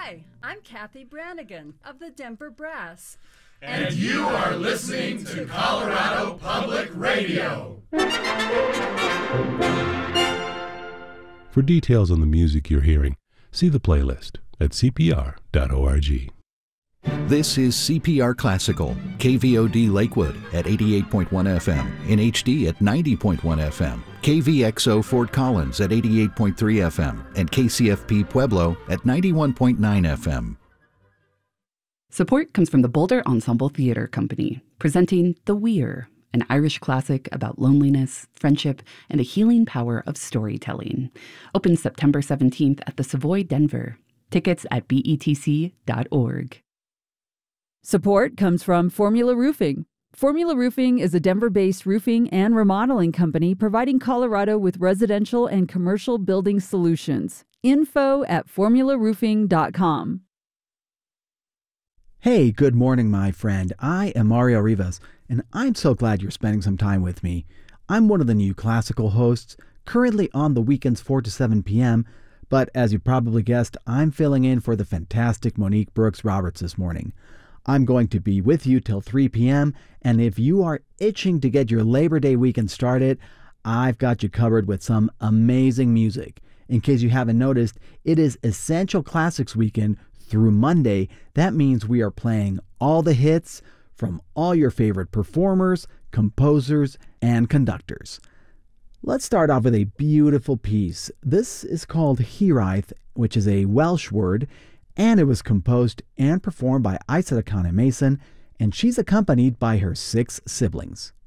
Hi, I'm Kathy Brannigan of the Denver Brass. And you are listening to Colorado Public Radio. For details on the music you're hearing, see the playlist at cpr.org. This is CPR Classical, KVOD Lakewood at 88.1 FM, in HD at 90.1 FM, KVXO Fort Collins at 88.3 FM, and KCFP Pueblo at 91.9 FM. Support comes from the Boulder Ensemble Theatre Company, presenting The Weir, an Irish classic about loneliness, friendship, and the healing power of storytelling. Opens September 17th at the Savoy, Denver. Tickets at betc.org. Support comes from Formula Roofing. Formula Roofing is a Denver-based roofing and remodeling company providing Colorado with residential and commercial building solutions. Info at formularoofing.com. Hey, good morning, my friend. I am Mario Rivas, and I'm so glad you're spending some time with me. I'm one of the new classical hosts, currently on the weekends 4 to 7 p.m., but as you probably guessed, I'm filling in for the fantastic Monique Brooks Roberts this morning. I'm going to be with you till 3 p.m., and if you are itching to get your Labor Day weekend started, I've got you covered with some amazing music. In case you haven't noticed, it is Essential Classics Weekend through Monday. That means we are playing all the hits from all your favorite performers, composers, and conductors. Let's start off with a beautiful piece. This is called Hiraeth, which is a Welsh word, and it was composed and performed by Aisata Kane Mason, and she's accompanied by her 6 siblings.